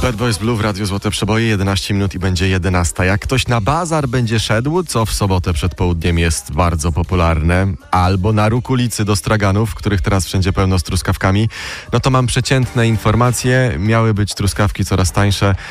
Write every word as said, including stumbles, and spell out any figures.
Bad Boys Blue w Radiu Złote Przeboje, jedenaście minut i będzie jedenasta. Jak ktoś na bazar będzie szedł, co w sobotę przed południem jest bardzo popularne, albo na róg ulicy do straganów, których teraz wszędzie pełno z truskawkami, no to mam przeciętne informacje. Miały być truskawki coraz tańsze,